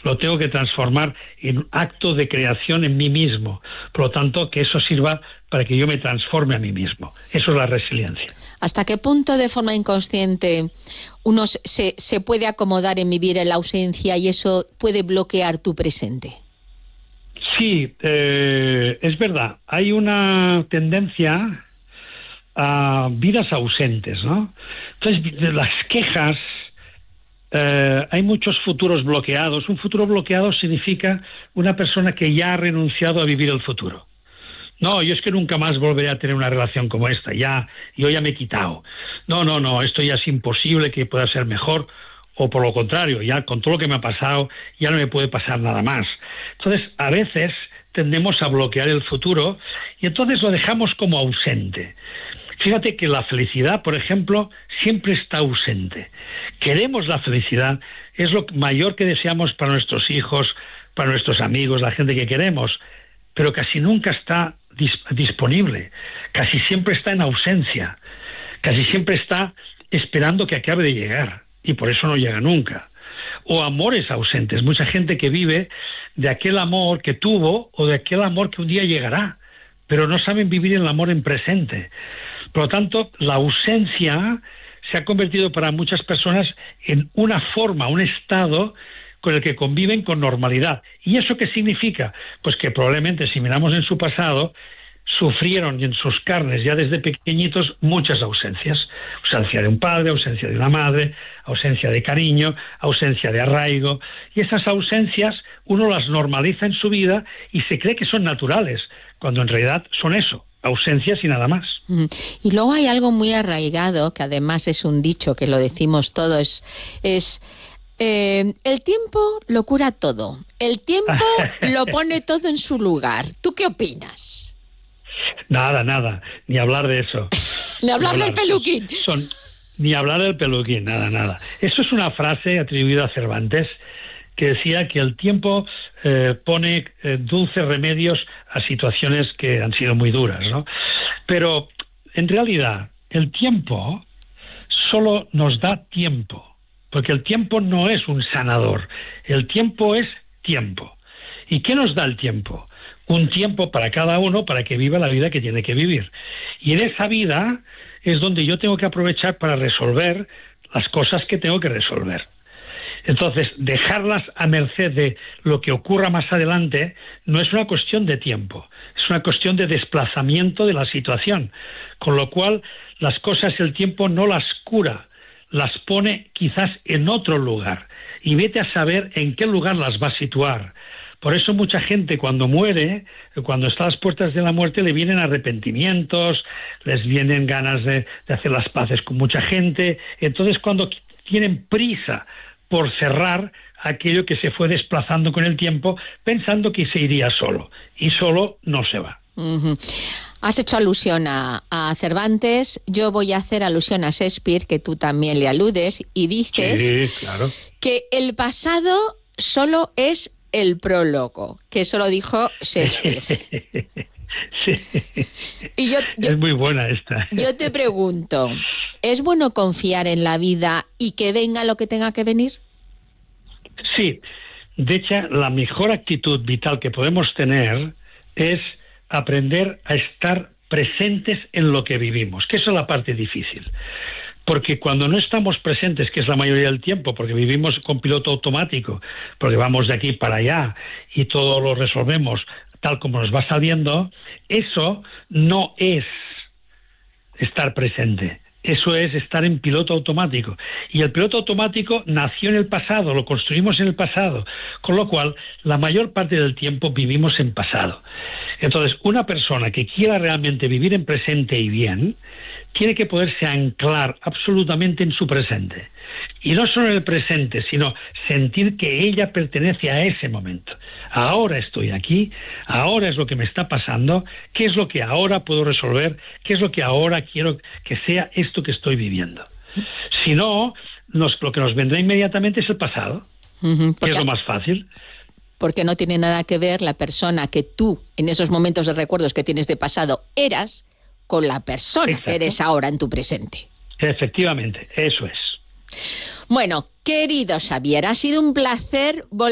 lo tengo que transformar en un acto de creación en mí mismo. Por lo tanto, que eso sirva para que yo me transforme a mí mismo. Eso es la resiliencia. ¿Hasta qué punto de forma inconsciente uno se puede acomodar en vivir en la ausencia y eso puede bloquear tu presente? Sí, es verdad. Hay una tendencia a vidas ausentes, ¿no? Entonces, de las quejas, hay muchos futuros bloqueados. Un futuro bloqueado significa una persona que ya ha renunciado a vivir el futuro. No, yo es que nunca más volveré a tener una relación como esta. Yo ya me he quitado. No, esto ya es imposible que pueda ser mejor. O por lo contrario, ya con todo lo que me ha pasado, ya no me puede pasar nada más. Entonces, a veces tendemos a bloquear el futuro y entonces lo dejamos como ausente. Fíjate que la felicidad, por ejemplo, siempre está ausente. Queremos la felicidad, es lo mayor que deseamos para nuestros hijos, para nuestros amigos, la gente que queremos, pero casi nunca está disponible, casi siempre está en ausencia, casi siempre está esperando que acabe de llegar y por eso no llega nunca. O amores ausentes, mucha gente que vive de aquel amor que tuvo o de aquel amor que un día llegará, pero no saben vivir el amor en presente. Por lo tanto, la ausencia se ha convertido para muchas personas en una forma, un estado con el que conviven con normalidad. ¿Y eso qué significa? Pues que probablemente, si miramos en su pasado, sufrieron en sus carnes ya desde pequeñitos muchas ausencias. Ausencia de un padre, ausencia de una madre, ausencia de cariño, ausencia de arraigo. Y esas ausencias uno las normaliza en su vida y se cree que son naturales, cuando en realidad son eso, ausencias y nada más. Y luego hay algo muy arraigado, que además es un dicho que lo decimos todos, el tiempo lo cura todo, el tiempo lo pone todo en su lugar. ¿Tú qué opinas? Nada, ni hablar de eso. Ni hablar del peluquín. Ni hablar del peluquín, nada. Eso es una frase atribuida a Cervantes, que decía que el tiempo pone dulces remedios a situaciones que han sido muy duras, ¿no? Pero en realidad el tiempo solo nos da tiempo, porque el tiempo no es un sanador, el tiempo es tiempo. ¿Y qué nos da el tiempo? Un tiempo para cada uno para que viva la vida que tiene que vivir. Y en esa vida es donde yo tengo que aprovechar para resolver las cosas que tengo que resolver. Entonces, dejarlas a merced de lo que ocurra más adelante no es una cuestión de tiempo, es una cuestión de desplazamiento de la situación, con lo cual las cosas el tiempo no las cura, las pone quizás en otro lugar, y vete a saber en qué lugar las va a situar. Por eso mucha gente cuando muere, cuando está a las puertas de la muerte, le vienen arrepentimientos, les vienen ganas de hacer las paces con mucha gente. Entonces, cuando tienen prisa por cerrar aquello que se fue desplazando con el tiempo, pensando que se iría solo, y solo no se va. Uh-huh. Has hecho alusión a Cervantes, yo voy a hacer alusión a Shakespeare, que tú también le aludes, y dices que el pasado solo es el prólogo, que eso lo dijo Shakespeare. Sí. Y es muy buena esta. Yo te pregunto, ¿es bueno confiar en la vida y que venga lo que tenga que venir? Sí, de hecho, la mejor actitud vital que podemos tener es aprender a estar presentes en lo que vivimos, que eso es la parte difícil. Porque cuando no estamos presentes, que es la mayoría del tiempo, porque vivimos con piloto automático, porque vamos de aquí para allá y todo lo resolvemos tal como nos va saliendo, eso no es estar presente. Eso es estar en piloto automático. Y el piloto automático nació en el pasado, lo construimos en el pasado, con lo cual la mayor parte del tiempo vivimos en pasado. Entonces, una persona que quiera realmente vivir en presente y bien, tiene que poderse anclar absolutamente en su presente. Y no solo en el presente, sino sentir que ella pertenece a ese momento. Ahora estoy aquí, ahora es lo que me está pasando, qué es lo que ahora puedo resolver, qué es lo que ahora quiero que sea esto que estoy viviendo. Si no, lo que nos vendrá inmediatamente es el pasado, que es lo más fácil. Porque no tiene nada que ver la persona que tú, en esos momentos de recuerdos que tienes de pasado, eras, con la persona que eres ahora en tu presente. Efectivamente, eso es. Bueno, querido Xavier, ha sido un placer